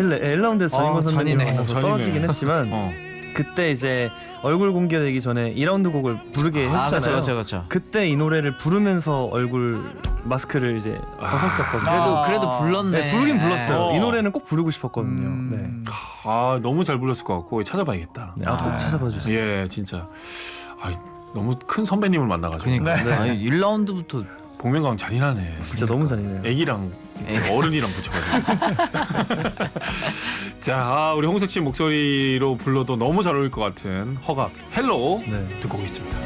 1라운드에서 전인권 선배님을 잔인해. 만나서 떨어지긴 했지만 그때 이제 얼굴 공개되기 전에 2라운드 곡을 부르게 해주잖아요. 그렇죠. 그때 이 노래를 부르면서 얼굴 마스크를 이제 벗었었거든요. 그래도 불렀네. 네, 부르긴 불렀어요. 이 노래는 꼭 부르고 싶었거든요. 네. 아 너무 잘 불렀을 것 같고 찾아봐야겠다. 네, 꼭 찾아봐 주세요. 예, 진짜. 너무 큰 선배님을 만나가지고. 그러니까 네. 아니, 1라운드부터 복면가왕 잔인하네. 진짜 너무 잔인해요. 애기랑 어른이랑 붙여가지고. 자, 우리 홍석 씨 목소리로 불러도 너무 잘 어울릴 것 같은 허각 헬로우 네. 듣고 오겠습니다.